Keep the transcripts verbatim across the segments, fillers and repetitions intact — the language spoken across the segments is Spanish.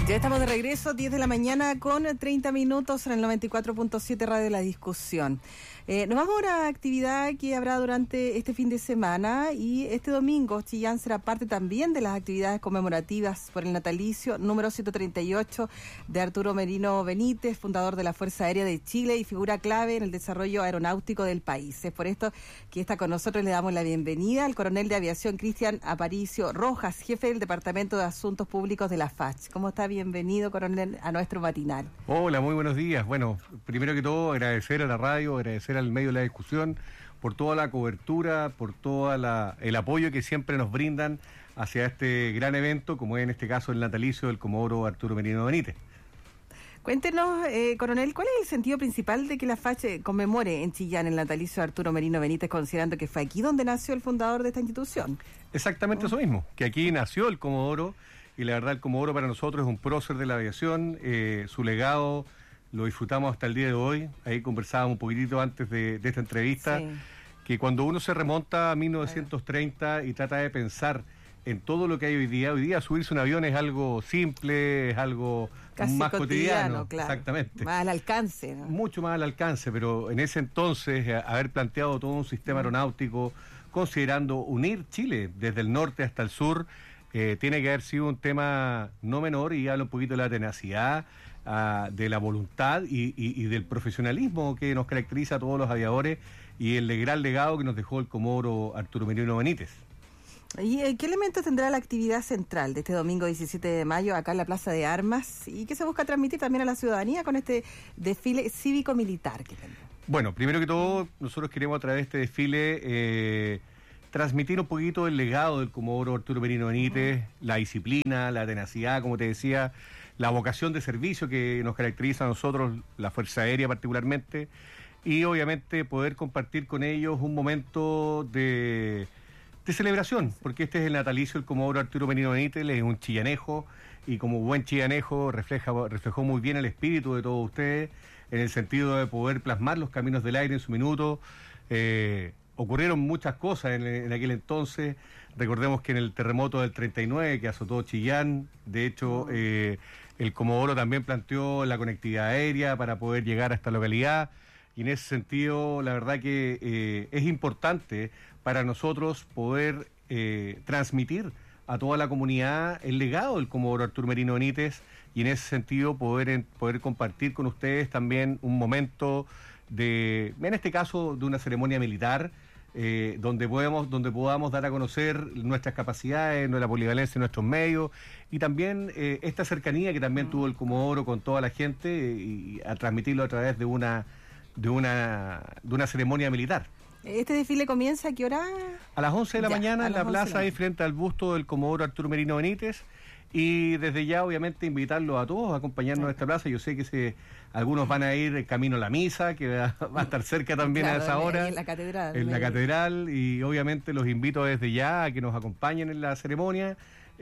Ya estamos de regreso, diez de la mañana con treinta minutos en el noventa y cuatro punto siete Radio La Discusión. Eh, nos vamos a una actividad que habrá durante este fin de semana y este domingo Chillán será parte también de las actividades conmemorativas por el natalicio número ciento treinta y ocho de Arturo Merino Benítez, fundador de la Fuerza Aérea de Chile y figura clave en el desarrollo aeronáutico del país. Es por esto que está con nosotros, le damos la bienvenida al coronel de aviación Cristian Aparicio Rojas, jefe del Departamento de Asuntos Públicos de la F A C H. ¿Cómo está? Bienvenido, coronel, a nuestro matinal. Hola, muy buenos días. Bueno, primero que todo agradecer a la radio, agradecer al medio de la discusión por toda la cobertura, por todo el apoyo que siempre nos brindan hacia este gran evento, como es en este caso el natalicio del comodoro Arturo Merino Benítez. Cuéntenos, eh, coronel, ¿cuál es el sentido principal de que la F A C H conmemore en Chillán el natalicio de Arturo Merino Benítez, considerando que fue aquí donde nació el fundador de esta institución? Exactamente oh. eso mismo, que aquí nació el comodoro, y la verdad el comodoro para nosotros es un prócer de la aviación, eh, su legado lo disfrutamos hasta el día de hoy. Ahí conversábamos un poquitito antes de, de esta entrevista, sí. que cuando uno se remonta a mil novecientos treinta y trata de pensar en todo lo que hay hoy día, hoy día subirse un avión es algo simple, es algo casi más cotidiano, cotidiano, claro. Exactamente. Más al alcance, ¿no? Mucho más al alcance, pero en ese entonces eh, haber planteado todo un sistema aeronáutico, considerando unir Chile desde el norte hasta el sur, eh, tiene que haber sido un tema no menor, y habla un poquito de la tenacidad, uh, de la voluntad y, y, y del profesionalismo que nos caracteriza a todos los aviadores, y el gran legado que nos dejó el comodoro Arturo Merino Benítez. ¿Y qué elementos tendrá la actividad central de este domingo diecisiete de mayo acá en la Plaza de Armas? ¿Y qué se busca transmitir también a la ciudadanía con este desfile cívico-militar que tendrá? Bueno, primero que todo, nosotros queremos a través de este desfile eh, transmitir un poquito el legado del comodoro Arturo Merino Benítez, uh-huh. la disciplina, la tenacidad, como te decía, la vocación de servicio que nos caracteriza a nosotros, la Fuerza Aérea particularmente, y obviamente poder compartir con ellos un momento de... de celebración, porque este es el natalicio del comodoro Arturo Merino Benítez, es un chillanejo, y como buen chillanejo refleja, reflejó muy bien el espíritu de todos ustedes, en el sentido de poder plasmar los caminos del aire en su minuto. Eh, ocurrieron muchas cosas en, en aquel entonces, recordemos que en el terremoto del treinta y nueve que azotó Chillán, de hecho, eh, el comodoro también planteó la conectividad aérea para poder llegar a esta localidad. Y en ese sentido, la verdad que eh, es importante para nosotros poder eh, transmitir a toda la comunidad el legado del comodoro Arturo Merino Benítez, y en ese sentido poder, en, poder compartir con ustedes también un momento de, en este caso, de una ceremonia militar, eh, donde podemos, donde podamos dar a conocer nuestras capacidades, nuestra polivalencia en nuestros medios, y también eh, esta cercanía que también tuvo el comodoro con toda la gente, y a transmitirlo a través de una de una de una ceremonia militar. ¿Este desfile comienza a qué hora? A las once de la ya, mañana en la plaza, ahí frente al busto del comodoro Arturo Merino Benítez, y desde ya obviamente invitarlos a todos a acompañarnos a esta plaza. Yo sé que se, algunos van a ir camino a la misa, que va, va a estar cerca también claro, a esa hora. En la catedral. En la catedral, y obviamente los invito desde ya a que nos acompañen en la ceremonia.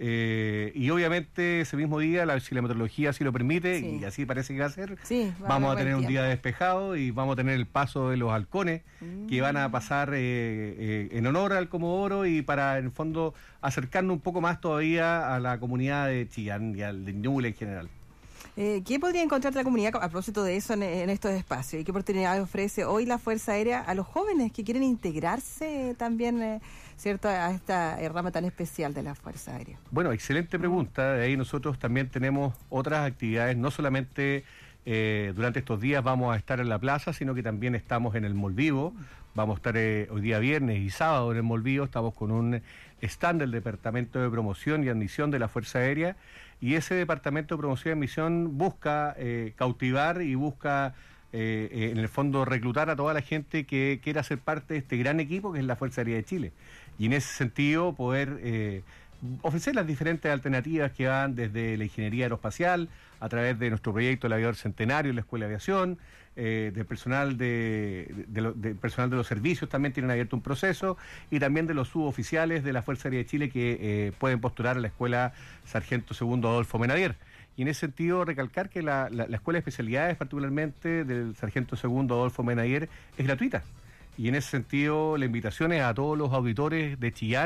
Eh, y obviamente ese mismo día, la, si la meteorología así lo permite, sí. y así parece que va a ser, sí, va vamos a, a tener un día despejado, y vamos a tener el paso de los halcones mm. que van a pasar eh, eh, en honor al comodoro, y para en el fondo acercarnos un poco más todavía a la comunidad de Chillán y al de Ñuble en general. Eh, ¿Qué podría encontrar la comunidad a propósito de eso en, en estos espacios? ¿Y qué oportunidades ofrece hoy la Fuerza Aérea a los jóvenes que quieren integrarse también, eh, cierto, a esta rama tan especial de la Fuerza Aérea? Bueno, excelente pregunta. De ahí nosotros también tenemos otras actividades, no solamente eh, durante estos días vamos a estar en la plaza, sino que también estamos en el Molvivo. Vamos a estar eh, hoy día viernes y sábado en el Molvivo. Estamos con un stand del Departamento de Promoción y Admisión de la Fuerza Aérea, y ese Departamento de Promoción y Admisión busca eh, cautivar y busca eh, eh, en el fondo reclutar a toda la gente que quiera ser parte de este gran equipo que es la Fuerza Aérea de Chile, y en ese sentido poder eh, ofrecer las diferentes alternativas que van desde la ingeniería aeroespacial, a través de nuestro proyecto El Aviador Centenario, la Escuela de Aviación, eh, del personal de, de, de, lo, de personal de los servicios también tienen abierto un proceso, y también de los suboficiales de la Fuerza Aérea de Chile que eh, pueden postular a la Escuela Sargento Segundo Adolfo Menadier. Y en ese sentido recalcar que la, la, la Escuela de Especialidades, particularmente del Sargento Segundo Adolfo Menadier, es gratuita. Y en ese sentido la invitación es a todos los auditores de Chillán,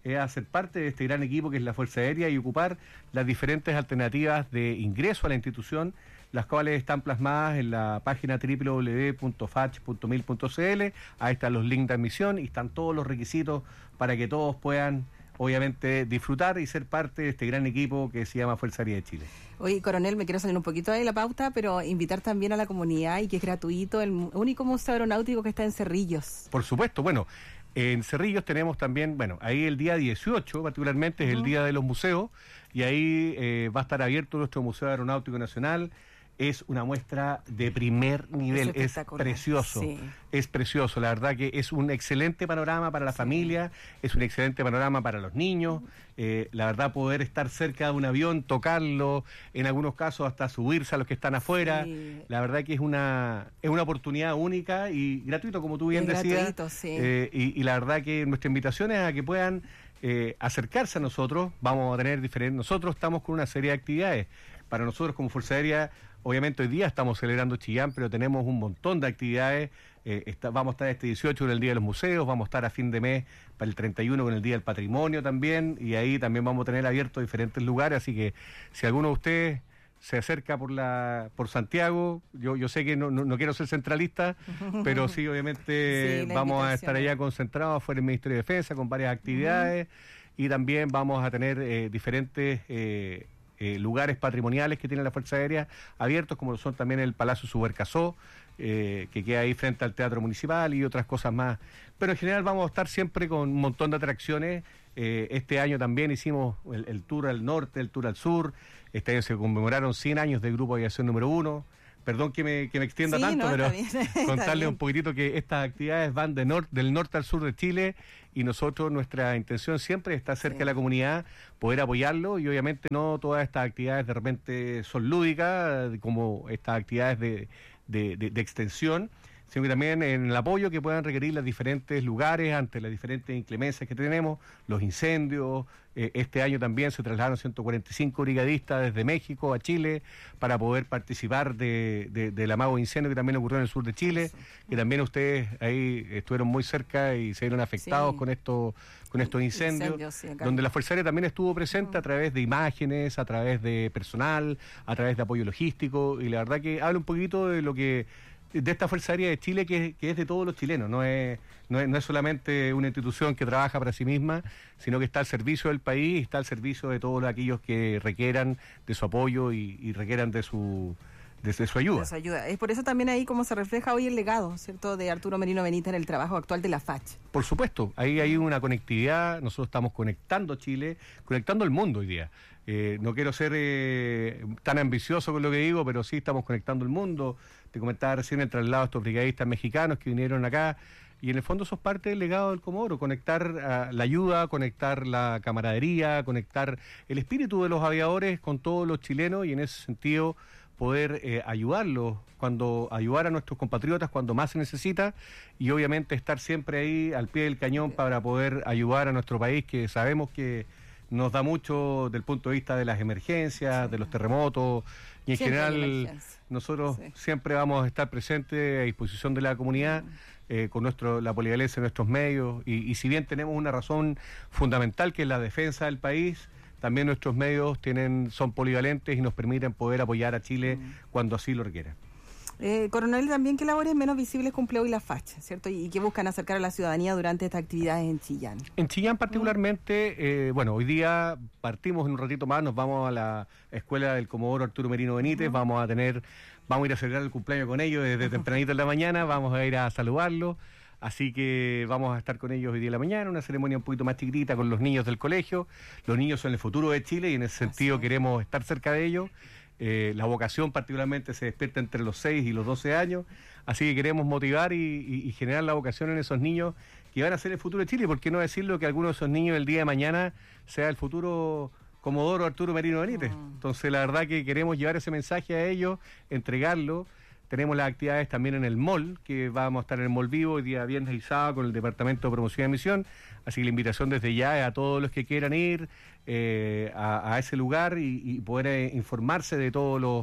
es hacer parte de este gran equipo que es la Fuerza Aérea y ocupar las diferentes alternativas de ingreso a la institución, las cuales están plasmadas en la página doble u doble u doble u punto fach punto mil punto c l. Ahí están los links de admisión y están todos los requisitos para que todos puedan, obviamente, disfrutar y ser parte de este gran equipo que se llama Fuerza Aérea de Chile. Oye, coronel, me quiero salir un poquito de la pauta, pero invitar también a la comunidad y que es gratuito, el único museo aeronáutico que está en Cerrillos. Por supuesto, bueno, en Cerrillos tenemos también, bueno, ahí el día dieciocho particularmente, uh-huh, es el Día de los Museos, y ahí eh, va a estar abierto nuestro Museo Aeronáutico Nacional. Es una muestra de primer nivel, es, es precioso, sí. es precioso, la verdad que es un excelente panorama para la sí. familia, es un excelente panorama para los niños, eh, la verdad poder estar cerca de un avión, tocarlo, en algunos casos hasta subirse a los que están afuera, sí. la verdad que es una es una oportunidad única y gratuito, como tú bien es decías, gratuito, sí. eh, y, y la verdad que nuestra invitación es a que puedan eh, acercarse a nosotros. Vamos a tener diferentes, nosotros estamos con una serie de actividades, para nosotros como Fuerza Aérea. Obviamente hoy día estamos celebrando Chillán, pero tenemos un montón de actividades. Eh, está, vamos a estar este dieciocho con el Día de los Museos, vamos a estar a fin de mes para el treinta y uno con el Día del Patrimonio también, y ahí también vamos a tener abiertos diferentes lugares, así que si alguno de ustedes se acerca por la por Santiago, yo yo sé que no, no, no quiero ser centralista, pero sí, obviamente sí, vamos a estar allá concentrados fuera del Ministerio de Defensa con varias actividades, uh-huh, y también vamos a tener eh, diferentes... Eh, Eh, lugares patrimoniales que tiene la Fuerza Aérea abiertos, como lo son también el Palacio Subercasó, eh, que queda ahí frente al Teatro Municipal y otras cosas más. Pero en general vamos a estar siempre con un montón de atracciones. Eh, este año también hicimos el, el tour al norte, el tour al sur. Este año se conmemoraron cien años del Grupo de Aviación número uno. Perdón que me, que me extienda sí, tanto, no, pero contarles un poquitito que estas actividades van de nor del norte al sur de Chile, y nosotros, nuestra intención siempre es estar cerca sí. de la comunidad, poder apoyarlo, y obviamente no todas estas actividades de repente son lúdicas, como estas actividades de, de, de, de extensión, sino que también en el apoyo que puedan requerir los diferentes lugares ante las diferentes inclemencias que tenemos, los incendios. Eh, este año también se trasladaron ciento cuarenta y cinco brigadistas desde México a Chile para poder participar de, de, del amago incendio que también ocurrió en el sur de Chile, eso, que también ustedes ahí estuvieron muy cerca y se vieron afectados sí. con estos con estos incendios, incendios sí, donde la Fuerza Aérea también estuvo presente uh-huh. a través de imágenes, a través de personal, a través de apoyo logístico, y la verdad que habla un poquito de lo que de esta Fuerza Aérea de Chile, que, que es de todos los chilenos, no es, no es no es solamente una institución que trabaja para sí misma, sino que está al servicio del país, está al servicio de todos aquellos que requieran de su apoyo y, y requieran de su de, de su ayuda. De su ayuda. Es por eso también ahí como se refleja hoy el legado, ¿cierto?, de Arturo Merino Benítez en el trabajo actual de la Fach. Por supuesto, ahí hay una conectividad, nosotros estamos conectando Chile, conectando el mundo hoy día. Eh, no quiero ser eh, tan ambicioso con lo que digo, pero sí estamos conectando el mundo. Te comentaba recién el traslado de estos brigadistas mexicanos que vinieron acá, y en el fondo eso es parte del legado del Comodoro, conectar uh, la ayuda, conectar la camaradería, conectar el espíritu de los aviadores con todos los chilenos, y en ese sentido poder eh, ayudarlos, cuando ayudar a nuestros compatriotas cuando más se necesita, y obviamente estar siempre ahí al pie del cañón para poder ayudar a nuestro país, que sabemos que nos da mucho del punto de vista de las emergencias, sí. de los terremotos, y en siempre general nosotros sí. siempre vamos a estar presentes a disposición de la comunidad, eh, con nuestro la polivalencia de nuestros medios, y, y si bien tenemos una razón fundamental que es la defensa del país, también nuestros medios tienen son polivalentes y nos permiten poder apoyar a Chile mm. cuando así lo requiera. Eh, coronel, también qué labores menos visibles cumple hoy la Fach, ¿cierto? Y, y que buscan acercar a la ciudadanía durante estas actividades en Chillán. En Chillán particularmente, eh, bueno, hoy día partimos en un ratito más, nos vamos a la escuela del Comodoro Arturo Merino Benítez, uh-huh. vamos a tener, vamos a ir a celebrar el cumpleaños con ellos desde uh-huh. tempranito en la mañana, vamos a ir a saludarlos. Así que vamos a estar con ellos hoy día de la mañana, una ceremonia un poquito más chiquitita con los niños del colegio. Los niños son el futuro de Chile y en ese sentido queremos estar cerca de ellos. Eh, la vocación particularmente se despierta entre los seis y los doce años, así que queremos motivar y, y, y generar la vocación en esos niños que van a ser el futuro de Chile. ¿Por qué no decirlo que alguno de esos niños el día de mañana sea el futuro Comodoro Arturo Merino Benítez? Mm. Entonces la verdad que queremos llevar ese mensaje a ellos, entregarlo. Tenemos las actividades también en el mall, que vamos a estar en el mall vivo el día viernes y sábado con el Departamento de Promoción y Emisión, así que la invitación desde ya es a todos los que quieran ir eh, a, a ese lugar y, y poder eh, informarse de todos los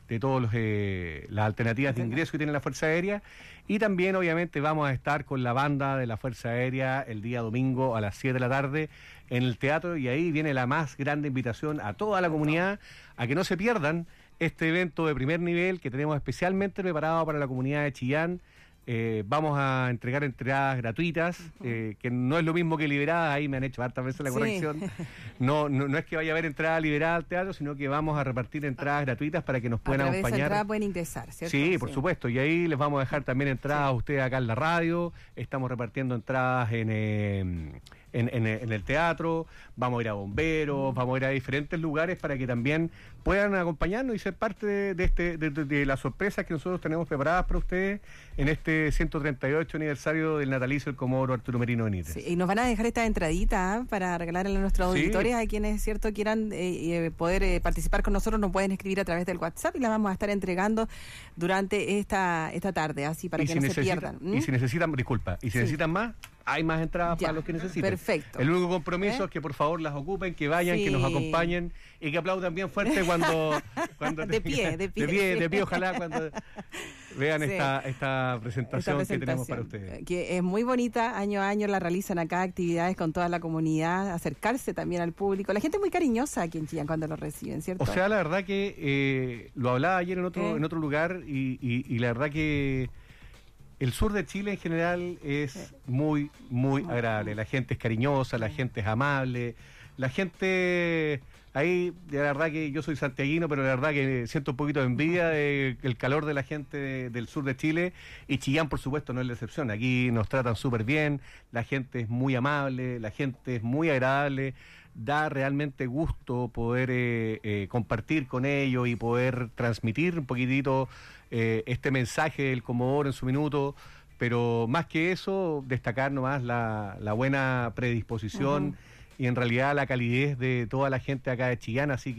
de todas eh, las alternativas de ingreso que tiene la Fuerza Aérea. Y también, obviamente, vamos a estar con la banda de la Fuerza Aérea el día domingo a las siete de la tarde en el teatro, y ahí viene la más grande invitación a toda la comunidad a que no se pierdan este evento de primer nivel que tenemos especialmente preparado para la comunidad de Chillán. Eh, vamos a entregar entradas gratuitas, eh, que no es lo mismo que liberadas, ahí me han hecho hartas veces la Sí. corrección. No, no, no es que vaya a haber entrada liberada al teatro, sino que vamos a repartir entradas gratuitas para que nos puedan a través de esa acompañar. entrada pueden ingresar, ¿cierto? Sí, por supuesto, y ahí les vamos a dejar también entradas a ustedes acá en la radio. Estamos repartiendo entradas en, eh, en, en, en el teatro, vamos a ir a bomberos, vamos a ir a diferentes lugares para que también puedan acompañarnos y ser parte de, de, este, de, de, de las sorpresas que nosotros tenemos preparadas para ustedes en este ciento treinta y ocho aniversario del natalicio del Comodoro Arturo Merino Benítez. Sí, y nos van a dejar esta entradita, ¿eh?, para regalarle a nuestros Sí. auditores, a quienes, cierto, quieran eh, eh, poder eh, participar con nosotros, nos pueden escribir a través del WhatsApp y la vamos a estar entregando durante esta esta tarde, así para Y que si no se necesitan- pierdan. ¿Mm? Y si necesitan, disculpa, y si Sí. necesitan más, hay más entradas Ya, para los que necesiten. perfecto. El único compromiso ¿Eh? es que por favor las ocupen, que vayan, Sí. que nos acompañen y que aplaudan bien fuerte cuando... cuando De pie, de pie, De pie, sí. de pie, ojalá cuando vean Sí. esta, esta presentación Esta que tenemos para presentación, ustedes. que es muy bonita, año a año la realizan acá, actividades con toda la comunidad, acercarse también al público. La gente es muy cariñosa aquí en Chillán cuando lo reciben, ¿cierto? O sea, la verdad que eh, lo hablaba ayer en otro, ¿Eh? en otro lugar y, y, y la verdad que el sur de Chile en general es muy, muy agradable. La gente es cariñosa, la gente es amable, la gente... Ahí, la verdad que yo soy santiaguino, pero la verdad que siento un poquito de envidia del calor de la gente de, del sur de Chile, y Chillán, por supuesto, no es la excepción. Aquí nos tratan súper bien, la gente es muy amable, la gente es muy agradable, da realmente gusto poder eh, eh, compartir con ellos y poder transmitir un poquitito eh, este mensaje del Comodoro en su minuto. Pero más que eso, destacar nomás la, la buena predisposición, uh-huh, y en realidad la calidez de toda la gente acá de Chillán, así que